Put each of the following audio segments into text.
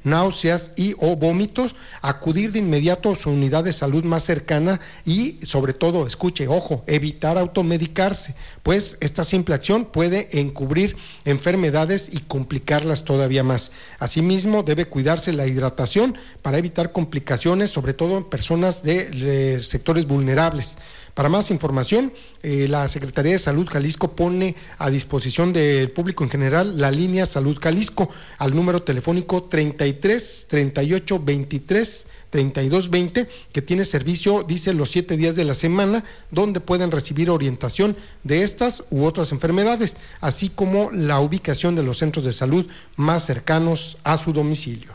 náuseas y o vómitos, acudir de inmediato a su unidad de salud más cercana y sobre todo, escuche, ojo, evitar automedicarse, pues esta simple acción puede encubrir enfermedades y complicarlas todavía más. Asimismo, debe cuidarse la hidratación para evitar complicaciones, sobre todo en personas de sectores vulnerables. Para más información, la Secretaría de Salud Jalisco pone a disposición del público en general la línea Salud Jalisco al número telefónico 33 38 23 32 20, que tiene servicio, dice, los 7 días de la semana, donde pueden recibir orientación de estas u otras enfermedades, así como la ubicación de los centros de salud más cercanos a su domicilio.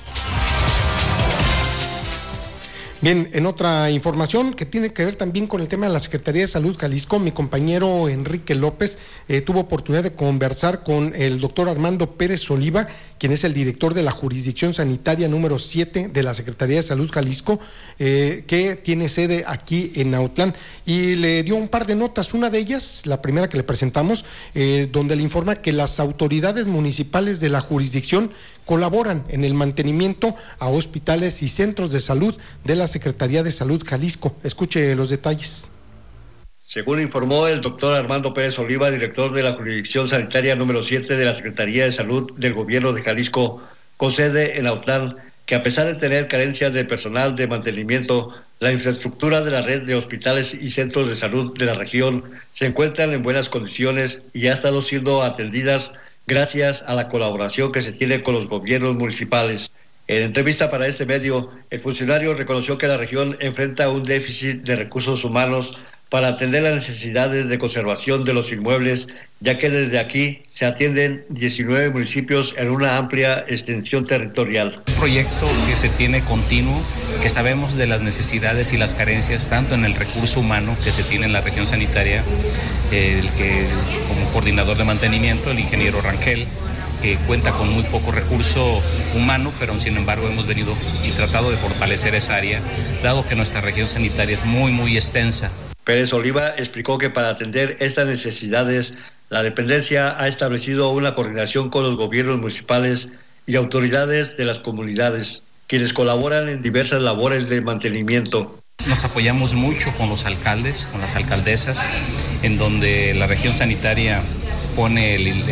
Bien, en otra información que tiene que ver también con el tema de la Secretaría de Salud Jalisco, mi compañero Enrique López tuvo oportunidad de conversar con el doctor Armando Pérez Oliva, quien es el director de la Jurisdicción Sanitaria número 7 de la Secretaría de Salud Jalisco, que tiene sede aquí en Autlán, y le dio un par de notas. Una de ellas, la primera que le presentamos, donde le informa que las autoridades municipales de la jurisdicción colaboran en el mantenimiento a hospitales y centros de salud de la Secretaría de Salud Jalisco. Escuche los detalles. Según informó el doctor Armando Pérez Oliva, director de la Jurisdicción Sanitaria número 7 de la Secretaría de Salud del Gobierno de Jalisco, con sede en Autlán, que a pesar de tener carencias de personal de mantenimiento, la infraestructura de la red de hospitales y centros de salud de la región se encuentran en buenas condiciones y ha estado siendo atendidas gracias a la colaboración que se tiene con los gobiernos municipales. En entrevista para este medio, el funcionario reconoció que la región enfrenta un déficit de recursos humanos para atender las necesidades de conservación de los inmuebles, ya que desde aquí se atienden 19 municipios en una amplia extensión territorial. Un proyecto que se tiene continuo, que sabemos de las necesidades y las carencias, tanto en el recurso humano que se tiene en la región sanitaria, el que como coordinador de mantenimiento, el ingeniero Rangel, que cuenta con muy poco recurso humano, pero sin embargo hemos venido y tratado de fortalecer esa área, dado que nuestra región sanitaria es muy extensa. Pérez Oliva explicó que para atender estas necesidades, la dependencia ha establecido una coordinación con los gobiernos municipales y autoridades de las comunidades, quienes colaboran en diversas labores de mantenimiento. Nos apoyamos mucho con los alcaldes, con las alcaldesas, en donde la región sanitaria pone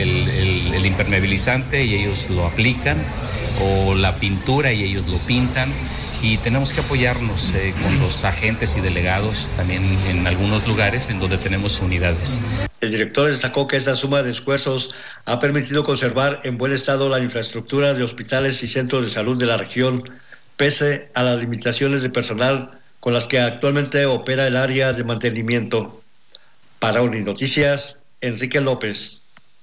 el impermeabilizante y ellos lo aplican, o la pintura y ellos lo pintan, y tenemos que apoyarnos con los agentes y delegados también en algunos lugares en donde tenemos unidades. El director destacó que esta suma de esfuerzos ha permitido conservar en buen estado la infraestructura de hospitales y centros de salud de la región, pese a las limitaciones de personal con las que actualmente opera el área de mantenimiento. Para Uninoticias, Enrique López.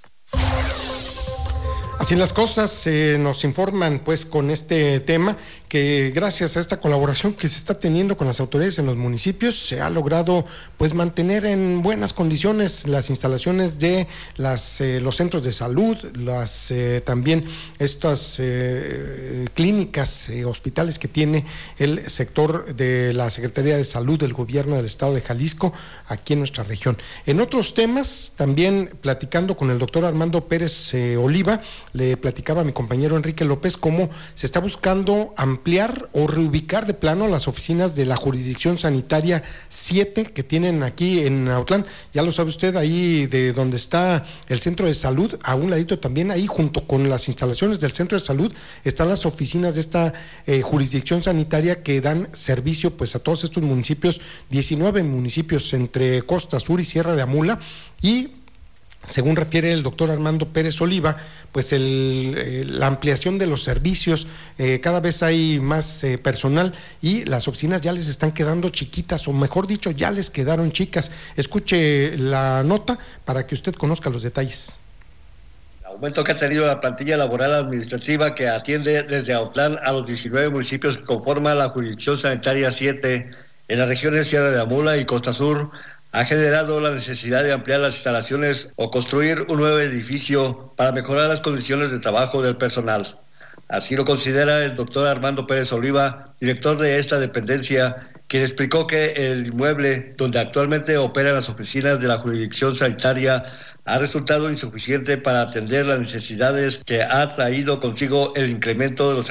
Así las cosas, nos informan pues con este tema que gracias a esta colaboración que se está teniendo con las autoridades en los municipios se ha logrado pues mantener en buenas condiciones las instalaciones de los centros de salud, también estas clínicas, hospitales que tiene el sector de la Secretaría de Salud del Gobierno del Estado de Jalisco aquí en nuestra región. En otros temas, también platicando con el doctor Armando Pérez Oliva, le platicaba a mi compañero Enrique López cómo se está buscando ampliar o reubicar de plano las oficinas de la Jurisdicción Sanitaria 7 que tienen aquí en Autlán. Ya lo sabe usted, ahí de donde está el centro de salud, a un ladito también, ahí junto con las instalaciones del centro de salud, están las oficinas de esta Jurisdicción Sanitaria que dan servicio pues a todos estos municipios, 19 municipios entre Costa Sur y Sierra de Amula, y según refiere el doctor Armando Pérez Oliva, pues la ampliación de los servicios, cada vez hay más personal y las oficinas ya les están quedando chiquitas, o mejor dicho, ya les quedaron chicas. Escuche la nota para que usted conozca los detalles. El aumento que ha tenido la plantilla laboral administrativa que atiende desde Autlán a los 19 municipios que conforman la Jurisdicción Sanitaria 7 en las regiones Sierra de Amula y Costa Sur ha generado la necesidad de ampliar las instalaciones o construir un nuevo edificio para mejorar las condiciones de trabajo del personal. Así lo considera el doctor Armando Pérez Oliva, director de esta dependencia, quien explicó que el inmueble donde actualmente operan las oficinas de la Jurisdicción Sanitaria ha resultado insuficiente para atender las necesidades que ha traído consigo el incremento de los